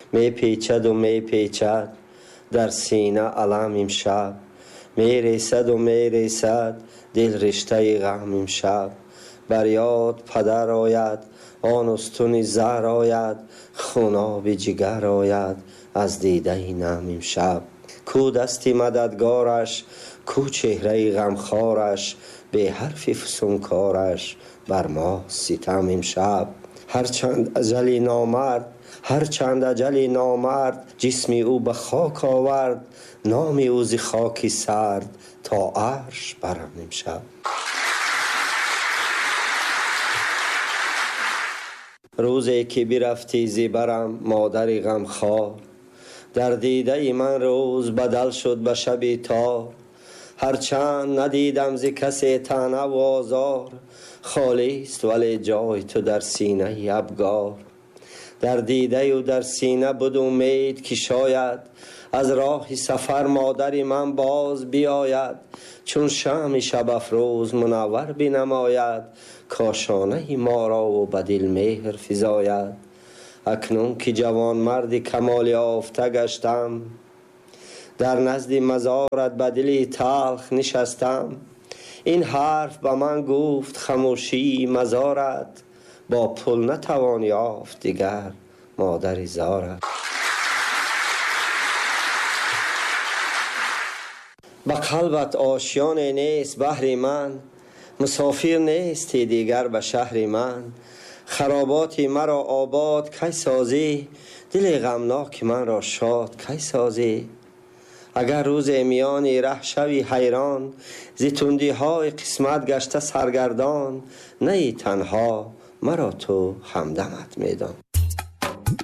می پیچد و می پیچد در سینه علم امشب، می ریسد و می ریسد دل رشته غم امشب. بر یاد پدر آید آن استون زهر آید، خوناب جگر آید از دیده نم امشب. کو دستی مددگارش کو چهره غمخوارش، به حرف فسونکارش بر ما ستم امشب. هرچند اجلی نامرد جسمی او به خاک آورد، نامی او ز خاکی سرد تا عرش برم امشب. روزی که برفتی ز برم مادر غمخوار، در دیده من روز بدل شد به شب تار. هرچند ندیدم ز کسی طعنه و آزار، خالی است ولی جای تو در سینه ابگار. در دیده و در سینه بود امید که شاید از راه سفر مادر من باز بیاید. چون شمع شب افروز منور بنماید، کاشانه ما را و به دل مهر فزاید. اکنون که جوان مرد کمال یافته گشتم، در نزد مزارت به دل تلخ نشستم. این حرف به من گفت خموشی مزارت، با پل نتوان یافت دیگر مادر زارت. به قلبت آشیانه نیست بهر من، مسافر نیستی دیگر به شهر من. خرابات مرا آباد کی سازی، دل غمناک من را شاد کی سازی. اگر روز میان ره شوی حیران، ز تندی های قسمت گشته سرگردان. نه تنها مرا تو همدمت میدان.